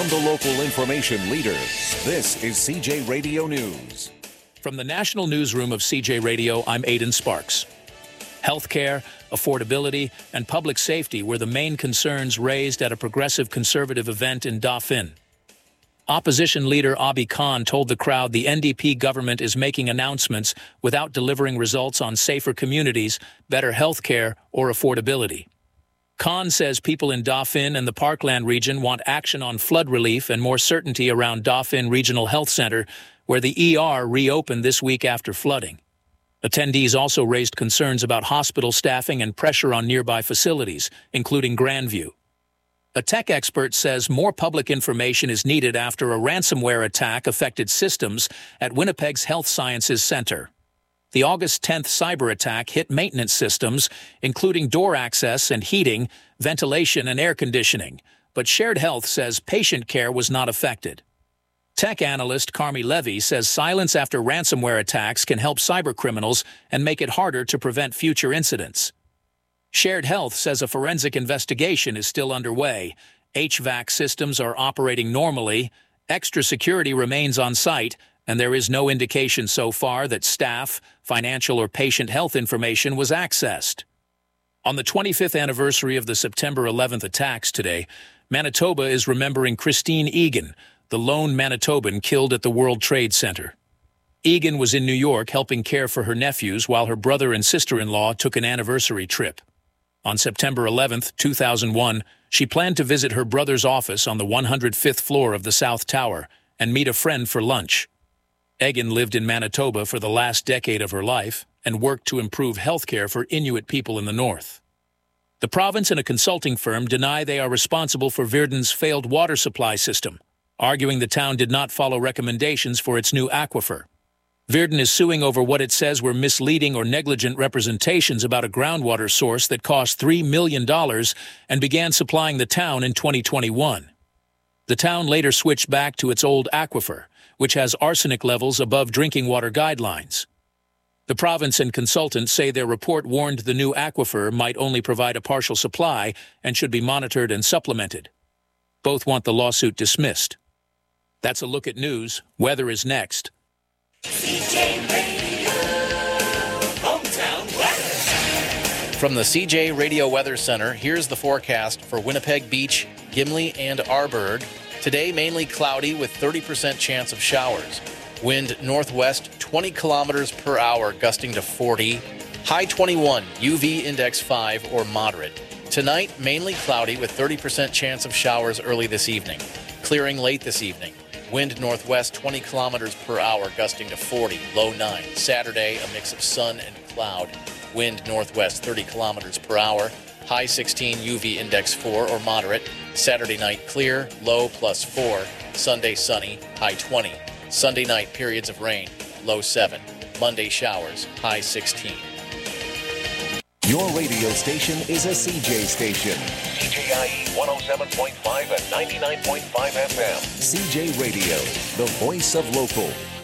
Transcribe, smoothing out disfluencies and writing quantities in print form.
From the local information leader, this is CJ Radio News. From the National Newsroom of CJ Radio, I'm Aidan Sparks. Healthcare, affordability, and public safety were the main concerns raised at a progressive conservative event in Dauphin. Opposition leader Abi Khan told the crowd the NDP government is making announcements without delivering results on safer communities, better healthcare, or affordability. Khan says people in Dauphin and the Parkland region want action on flood relief and more certainty around Dauphin Regional Health Center, where the ER reopened this week after flooding. Attendees also raised concerns about hospital staffing and pressure on nearby facilities, including Grandview. A tech expert says more public information is needed after a ransomware attack affected systems at Winnipeg's Health Sciences Center. The August 10th cyber attack hit maintenance systems, including door access and heating, ventilation and air conditioning, but Shared Health says patient care was not affected. Tech analyst Carmi Levy says silence after ransomware attacks can help cybercriminals and make it harder to prevent future incidents. Shared Health says a forensic investigation is still underway. HVAC systems are operating normally, extra security remains on site, and there is no indication so far that staff, financial, or patient health information was accessed. On the 25th anniversary of the September 11th attacks today, Manitoba is remembering Christine Egan, the lone Manitoban killed at the World Trade Center. Egan was in New York helping care for her nephews while her brother and sister-in-law took an anniversary trip. On September 11, 2001, she planned to visit her brother's office on the 105th floor of the South Tower and meet a friend for lunch. Egan lived in Manitoba for the last decade of her life and worked to improve health care for Inuit people in the north. The province and a consulting firm deny they are responsible for Virden's failed water supply system, arguing the town did not follow recommendations for its new aquifer. Virden is suing over what it says were misleading or negligent representations about a groundwater source that cost $3 million and began supplying the town in 2021. The town later switched back to its old aquifer, which has arsenic levels above drinking water guidelines. The province and consultants say their report warned the new aquifer might only provide a partial supply and should be monitored and supplemented. Both want the lawsuit dismissed. That's a look at news. Weather is next. CJ Radio, hometown weather. From the CJ Radio Weather Center, here's the forecast for Winnipeg Beach, Gimli, and Arborg. Today, mainly cloudy with 30% chance of showers. Wind northwest 20 kilometers per hour, gusting to 40. High 21, UV index 5 or moderate. Tonight, mainly cloudy with 30% chance of showers early this evening. Clearing late this evening. Wind northwest 20 kilometers per hour, gusting to 40, low 9. Saturday, a mix of sun and cloud. Wind northwest 30 kilometers per hour. High 16, UV index 4 or moderate. Saturday night, clear, low +4. Sunday, sunny, high 20. Sunday night, periods of rain, low 7. Monday, showers, high 16. Your radio station is a CJ station. CJIE 107.5 and 99.5 FM. CJ Radio, the voice of local.